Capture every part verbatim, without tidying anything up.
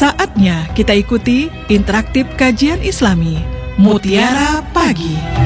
Saatnya kita ikuti interaktif kajian Islami Mutiara Pagi.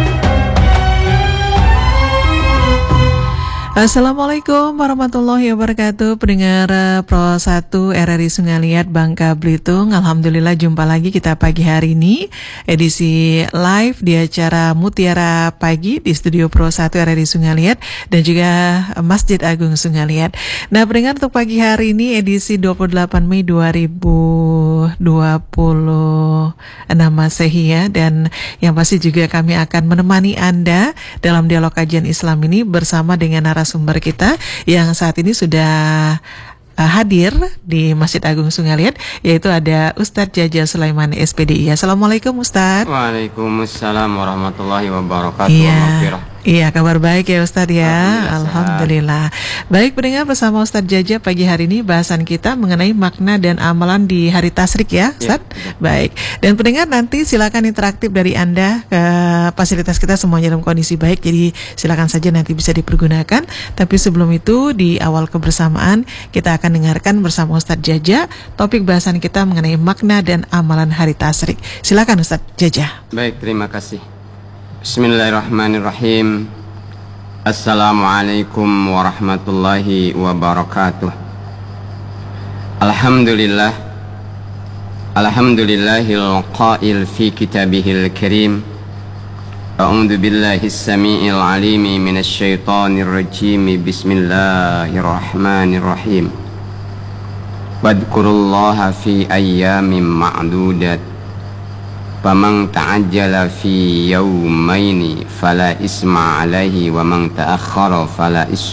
Assalamualaikum warahmatullahi wabarakatuh. Pendengar Pro satu R R I Sungai Liat Bangka Belitung, alhamdulillah jumpa lagi kita pagi hari ini edisi live di acara Mutiara Pagi di studio Pro satu R R I Sungai Liat dan juga Masjid Agung Sungai Liat. Nah, pendengar, untuk pagi hari ini edisi dua puluh delapan Mei dua ribu dua puluh enam Masehi ya, dan yang pasti juga kami akan menemani Anda dalam dialog kajian Islam ini bersama dengan narasumber sumber kita yang saat ini sudah uh, hadir di Masjid Agung Sungai Liat, yaitu ada Ustadz Jaja Sulaiman S P D I. Assalamualaikum Ustadz. Waalaikumsalam warahmatullahi wabarakatuh. Iya, iya, kabar baik ya Ustadz ya. Alhamdulillah, Alhamdulillah. Baik pendengar, bersama Ustadz Jaja pagi hari ini bahasan kita mengenai makna dan amalan di hari Tasyrik ya Ustadz. Ya, baik, dan pendengar nanti silakan interaktif dari Anda, ke fasilitas kita semuanya dalam kondisi baik, jadi silakan saja nanti bisa dipergunakan. Tapi sebelum itu, di awal kebersamaan kita akan dengarkan bersama Ustadz Jaja topik bahasan kita mengenai makna dan amalan hari Tasyrik. Silakan Ustadz Jaja. Baik, terima kasih. Bismillahirrahmanirrahim. Assalamualaikum warahmatullahi wabarakatuh. Alhamdulillah. Alhamdulillahil qail fi kitabihil karim. A'udzu billahis samii'il 'aliimi minasy syaithanir rajiim. Bismillahirrahmanirrahim. Wadhkurullaha fi ayyamin ma'dudat. Faman ta'ajjala fi yawmaini fala isma alaihi wa man ta'akhkhara fala is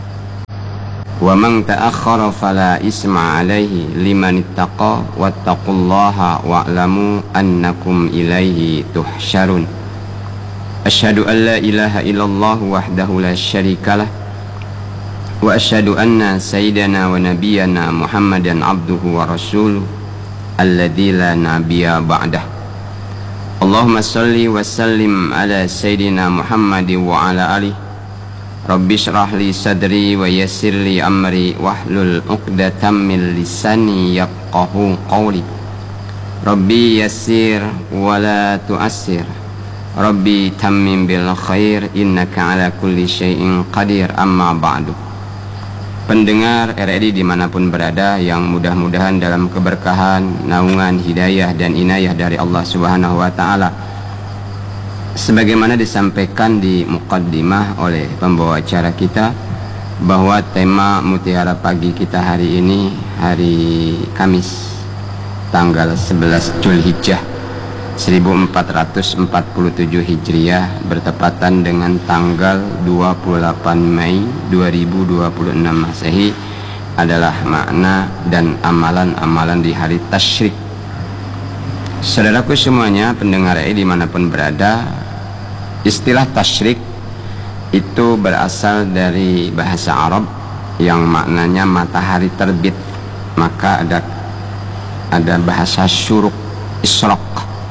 wa man ta'akhkhara fala isma alaihi liman ittaqa wattaqullaha wa'lamu annakum ilaihi tuhsyarun. Asyhadu an la ilaha illallah wahdahu la syarikalah wa asyhadu anna sayyidana wa nabiyyana Muhammadan abduhu wa rasuluh alladzi la nabiyya ba'dah. Allahumma salli wa sallim ala Sayyidina Muhammad wa ala alihi. Rabbi shrah li sadri wa yassir li amri wahlul uqdatam min lisani yafqahu qawli. Rabbi yassir wa la tu'assir. Rabbi tammim bil khair innaka ala kulli syai'in qadir. Amma ba'du. Pendengar R R I dimanapun berada, yang mudah-mudahan dalam keberkahan, naungan, hidayah dan inayah dari Allah Subhanahu wa Ta'ala, sebagaimana disampaikan di muqaddimah oleh pembawa acara kita, bahwa tema Mutiara Pagi kita hari ini, hari Kamis tanggal sebelas Zulhijjah seribu empat ratus empat puluh tujuh Hijriah, bertepatan dengan tanggal dua puluh delapan Mei dua ribu dua puluh enam Masehi, adalah makna dan amalan-amalan di hari Tasyrik. Saudaraku semuanya, pendengar E dimanapun berada, istilah Tasyrik itu berasal dari bahasa Arab yang maknanya matahari terbit. Maka ada ada bahasa syuruk, isyraq,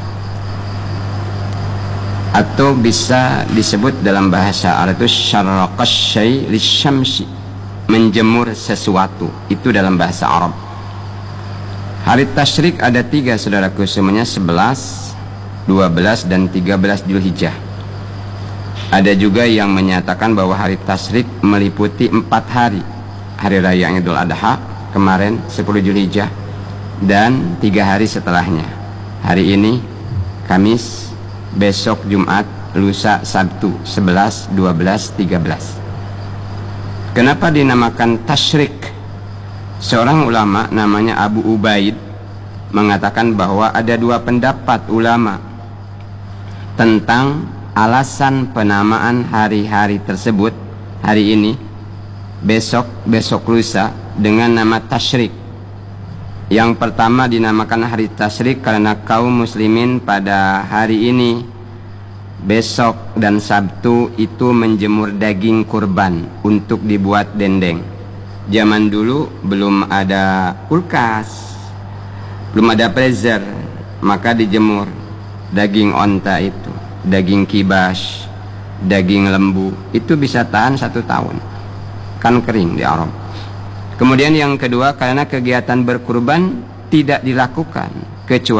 atau bisa disebut dalam bahasa Arab itu syarraqas syai' lisyamsi, menjemur sesuatu, itu dalam bahasa Arab. Hari Tasyrik ada tiga, saudaraku semuanya, sebelas, dua belas dan tiga belas Zulhijjah. Ada juga yang menyatakan bahwa hari Tasyrik meliputi empat hari: hari raya Idul Adha kemarin sepuluh Zulhijjah, dan tiga hari setelahnya, hari ini Kamis, besok Jumat, lusa Sabtu, sebelas, dua belas, tiga belas. Kenapa dinamakan Tasyrik? Seorang ulama namanya Abu Ubaid mengatakan bahwa ada dua pendapat ulama tentang alasan penamaan hari-hari tersebut, hari ini, besok, besok lusa, dengan nama Tasyrik. Yang pertama dinamakan hari Tasyrik karena kaum muslimin pada hari ini, besok dan Sabtu, itu menjemur daging kurban untuk dibuat dendeng. Zaman dulu belum ada kulkas, belum ada freezer, maka dijemur daging onta itu, daging kibas, daging lembu, itu bisa tahan satu tahun, kan kering di Arab. Kemudian yang kedua, karena kegiatan berkurban tidak dilakukan kecuali